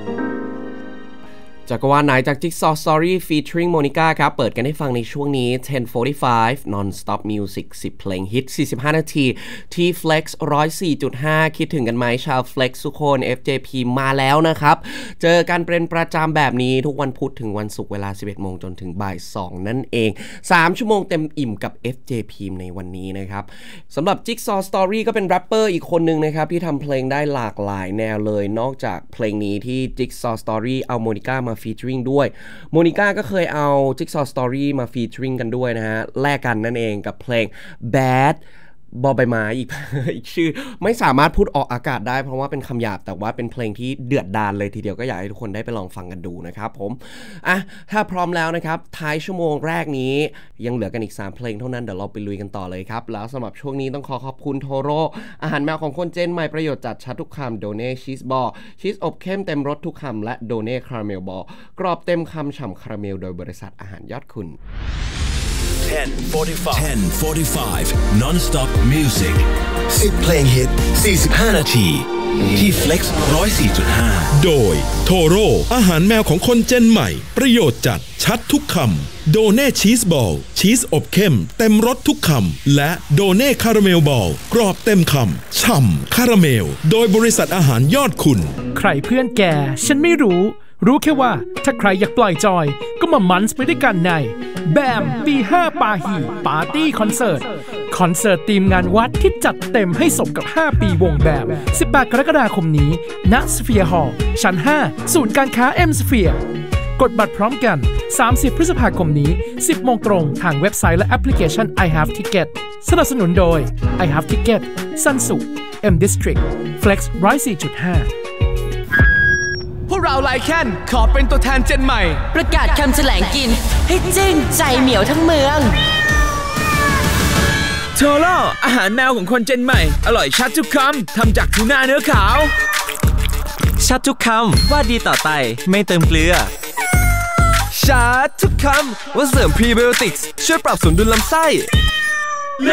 จักรวาลไหนจาก Jigsaw Story featuring Monica ครับเปิดกันให้ฟังในช่วงนี้ 10:45 non-stop music 10 เพลงฮิต 45 นาทีที่ Flex 104.5 คิดถึงกันไหมชาว Flex ทุกคน FJP มาแล้วนะครับเจอกันเป็นประจำแบบนี้ทุกวันพุธถึงวันศุกร์เวลา 11 โมงจนถึงบ่าย 2 นั่นเอง 3 ชั่วโมงเต็มอิ่มกับ FJP ในวันนี้นะครับสำหรับ Jigsaw Story ก็เป็นแรปเปอร์อีกคนนึงนะครับที่ทำเพลงได้หลากหลายแนวเลยนอกจากเพลงนี้ที่ Jigsaw Story เอา Monica มาฟีเจอริงด้วยโมนิก้าก็เคยเอา Jigsaw Story มาฟีเจอริงกันด้วยนะฮะแลกกันนั่นเองกับเพลง Bad บอใบไม้อีก ชื่อไม่สามารถพูดออกอากาศได้เพราะว่าเป็นคำหยาบแต่ว่าเป็นเพลงที่เดือดดาลเลยทีเดียวก็อยากให้ทุกคนได้ไปลองฟังกันดูนะครับผมถ้าพร้อมแล้วนะครับท้ายชั่วโมงแรกนี้ยังเหลือกันอีก3เพลงเท่านั้นเดี๋ยวเราไปลุยกันต่อเลยครับแล้วสำหรับช่วงนี้ต้องขอบคุณโทโร่อาหารแมวของคนเจนใหม่ประโยชน์จัดชัดทุกคำโดเน่ชีสบอลชีสอบเข้มเต็มรสทุกคำและโดเน่คาราเมลบอลกรอบเต็มคำฉ่ำคาราเมลโดยบริษัทอาหารยอดคุณ 10:45 non-stop music 10 เพลงฮิต 45 นาทีที่ Flex 104.5 โดยโทโร่อาหารแมวของคนเจนใหม่ประโยชน์จัดชัดทุกคำโดเน่ชีสบอลชีสอบเข้มเต็มรสทุกคำและโดเน่คาราเมลบอลกรอบเต็มคำฉ่ำคาราเมลโดยบริษัทอาหารยอดคุณใครเพื่อนแกฉันไม่รู้แค่ว่าถ้าใครอยากปล่อยจอยก็มามันส์ไปด้วยกันในแบม B5 ปาฮีปาร์ตี้คอนเสิร์ตทีมงานวัดที่จัดเต็มให้สมกับ5ปีวงแบม18กรกฎาคมนี้ณสเฟียร์ฮอลล์ชั้น5ศูนย์การค้า M Sphere กดบัตรพร้อมกัน30พฤษภาคมนี้ 10 โมงตรงทางเว็บไซต์และแอปพลิเคชัน I Have Ticket สนับสนุนโดย I Have Ticket ซันสุ M District Flex 104.5 พวกเราไลแคนขอเป็นตัวแทนเจนใหม่ประกาศคำแถลงกินให้จึ้งใจเหมียวทั้งเมืองโทโร่อาหารแมวของคนเจนใหม่อร่อยชัดทุกคำทำจากทูน่าเนื้อขาวชัดทุกคำว่าดีต่อไตไม่เติมเกลือชัดทุกคำว่าเสริมพรีไบโอติกส์ช่วยปรับสมดุลลำไส้